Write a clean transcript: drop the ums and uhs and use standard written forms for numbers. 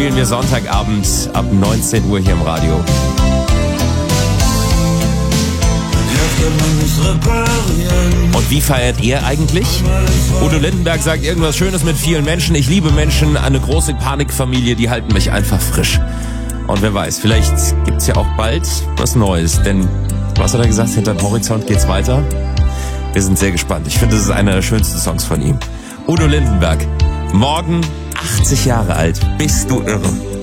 spielen wir Sonntagabend ab 19 Uhr hier im Radio. Und wie feiert ihr eigentlich? Udo Lindenberg sagt irgendwas Schönes mit vielen Menschen. Ich liebe Menschen, eine große Panikfamilie, die halten mich einfach frisch. Und wer weiß, vielleicht gibt's ja auch bald was Neues. Denn, was hat er gesagt, hinterm Horizont geht's weiter? Wir sind sehr gespannt. Ich finde, das ist einer der schönsten Songs von ihm. Udo Lindenberg, morgen 80 Jahre alt. Bist du irre?